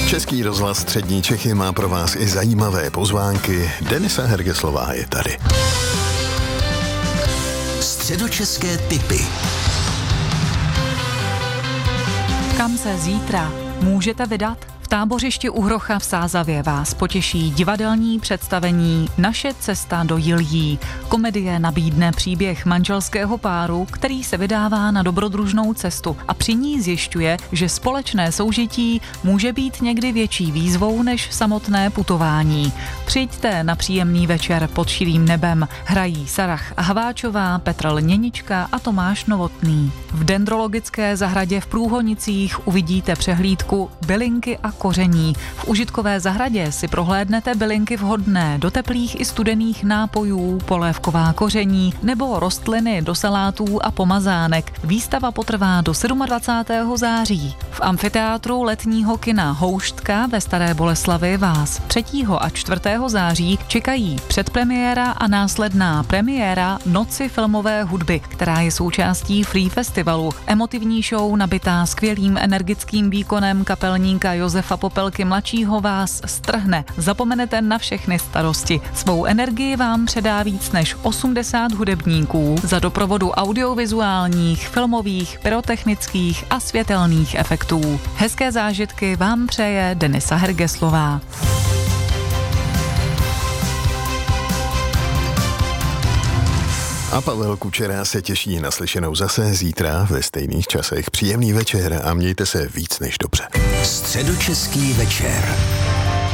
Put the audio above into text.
Český rozhlas Střední Čechy má pro vás i zajímavé pozvánky. Denisa Hergeslová je tady. Středočeské tipy. Kam se zítra můžete vydat? V tábořišti u Hrocha v Sázavě vás potěší divadelní představení Naše cesta do Jiljí. Komedie nabídne příběh manželského páru, který se vydává na dobrodružnou cestu a při ní zjišťuje, že společné soužití může být někdy větší výzvou než samotné putování. Přijďte na příjemný večer pod širým nebem. Hrají Sarah Haváčová, Petr Lněnička a Tomáš Novotný. V dendrologické zahradě v Průhonicích uvidíte přehlídku Bylinky a koření. V užitkové zahradě si prohlédnete bylinky vhodné do teplých i studených nápojů, polévková koření nebo rostliny do salátů a pomazánek. Výstava potrvá do 27. září. V amfiteátru letního kina Houštka ve Staré Boleslavi vás 3. a 4. září čekají předpremiéra a následná premiéra Noci filmové hudby, která je součástí Free Festivalu. Emotivní show nabitá skvělým energickým výkonem kapelníka Josefa Popelky mladšího vás strhne. Zapomenete na všechny starosti. Svou energii vám předá víc než 80 hudebníků za doprovodu audiovizuálních, filmových, pyrotechnických a světelných efektů. Hezké zážitky vám přeje Denisa Hergeslová. A Pavel Kučera se těší na slyšenou zase zítra ve stejných časech. Příjemný večer a mějte se víc než dobře. Středočeský večer.